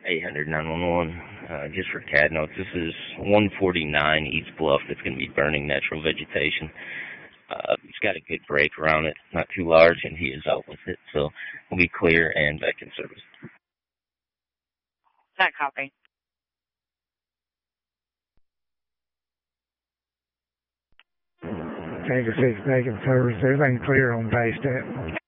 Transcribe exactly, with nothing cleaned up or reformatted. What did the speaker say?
eight hundred nine one one, uh, just for C A D notes. This is one forty-nine East Bluff that's going to be burning natural vegetation. Uh, it's got a good break around it, not too large, and he is out with it, so we'll be clear and back in service. That copy. Tanker six back in service. Everything clear on base step.